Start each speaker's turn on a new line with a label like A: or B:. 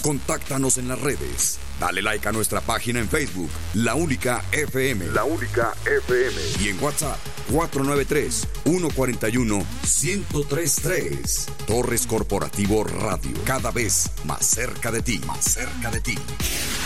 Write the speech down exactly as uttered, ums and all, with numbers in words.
A: Contáctanos en las redes. Dale like a nuestra página en Facebook, La Única F M. La Única F M. Y en WhatsApp, cuatro nueve tres, uno cuatro uno, uno cero tres tres. Torres Corporativo Radio. Cada vez más cerca de ti. Más cerca de ti.